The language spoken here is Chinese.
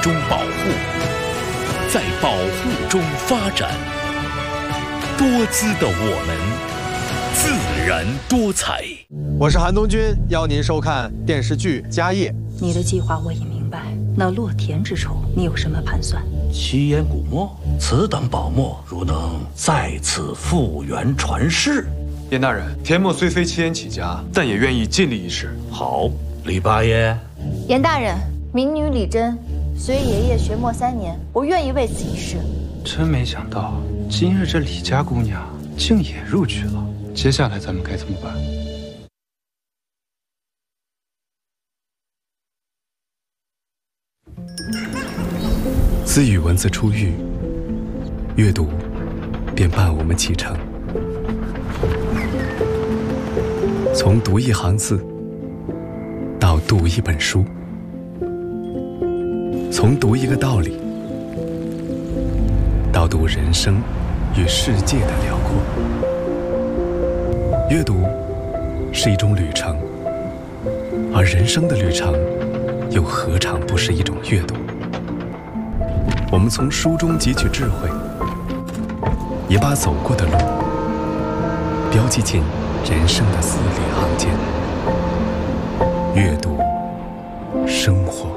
中保护，在保护中发展。多姿的我们，自然多彩。 我是韩东君，邀您收看电视剧《家业》。 你的计划我已明白，那洛田之仇，你有什么盘算？ 奇岩古墨，此等宝墨，如能在此复原传世。 严大人，田某虽非七言起家，但也愿意尽力一试。 好，李八爷。 严大人，民女李珍随爷爷学墨3年，我愿意为此一试。 真没想到，今日这李家姑娘竟也入局了。接下来咱们该怎么办？ 自与文字初遇，阅读便伴我们启程。从读一行字到读一本书，从读一个道理到读人生与世界的辽阔。阅读是一种旅程，而人生的旅程又何尝不是一种阅读？我们从书中汲取智慧，也把走过的路标记进人生的字里行间。阅读，生活。